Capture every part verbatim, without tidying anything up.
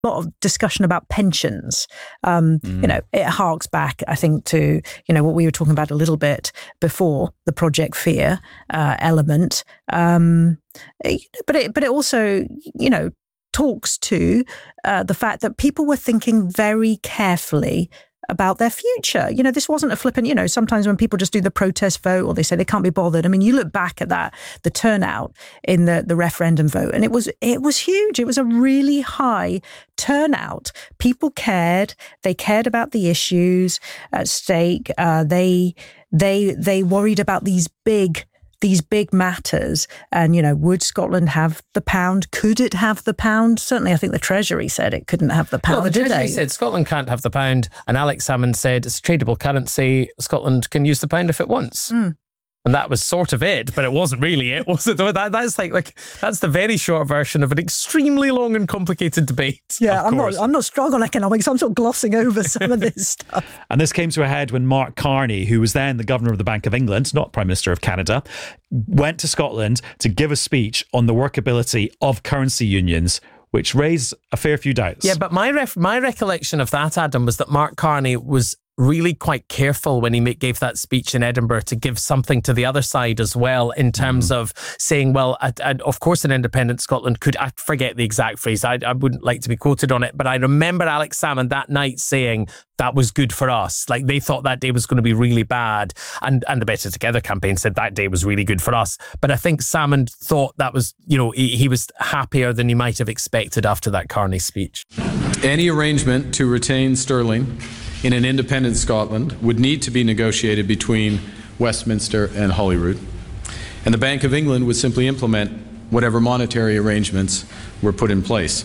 lot of discussion about pensions. Um, mm. You know, it harks back, I think, to, you know, what we were talking about a little bit before, the Project Fear uh, element. Um, but it, but it also, you know, talks to uh, the fact that people were thinking very carefully about their future. You know, this wasn't a flippant, you know, sometimes when people just do the protest vote or they say they can't be bothered. I mean, you look back at that, the turnout in the, the referendum vote, and it was, it was huge. It was a really high turnout. People cared. They cared about the issues at stake. Uh, they, they, they worried about these big these big matters. And, you know, would Scotland have the pound? Could it have the pound? Certainly, I think the Treasury said it couldn't have the pound, well, the did Treasury they? said Scotland can't have the pound, and Alex Salmond said it's a tradable currency. Scotland can use the pound if it wants. Mm. And that was sort of it, but it wasn't really it, was it? That, that's like, like that's the very short version of an extremely long and complicated debate. Yeah, I'm not, I'm not strong on economics. I'm sort of glossing over some of this stuff. And this came to a head when Mark Carney, who was then the governor of the Bank of England, not Prime Minister of Canada, went to Scotland to give a speech on the workability of currency unions, which raised a fair few doubts. Yeah, but my ref- my recollection of that, Adam, was that Mark Carney was really quite careful when he make, gave that speech in Edinburgh to give something to the other side as well, in terms mm. of saying, well, I, I, of course an independent Scotland could, I forget the exact phrase, I, I wouldn't like to be quoted on it, but I remember Alex Salmond that night saying that was good for us. Like, they thought that day was going to be really bad. And, and the Better Together campaign said that day was really good for us. But I think Salmond thought that was, you know, he, he was happier than he might have expected after that Carney speech. Any arrangement to retain sterling in an independent Scotland would need to be negotiated between Westminster and Holyrood, and the Bank of England would simply implement whatever monetary arrangements were put in place.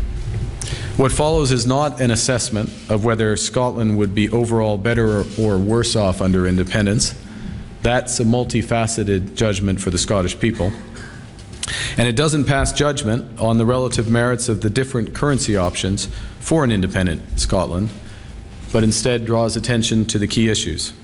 What follows is not an assessment of whether Scotland would be overall better or worse off under independence. That's a multifaceted judgment for the Scottish people. And it doesn't pass judgment on the relative merits of the different currency options for an independent Scotland, but instead draws attention to the key issues.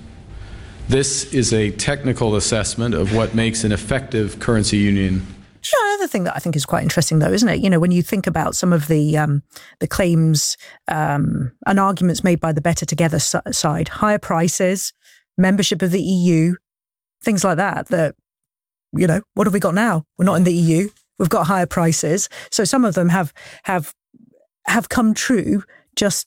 This is a technical assessment of what makes an effective currency union. Yeah, another thing that I think is quite interesting, though, isn't it? You know, when you think about some of the um, the claims um, and arguments made by the Better Together side, higher prices, membership of the E U, things like that, that, you know, what have we got now? We're not in the E U. We've got higher prices. So some of them have have have come true just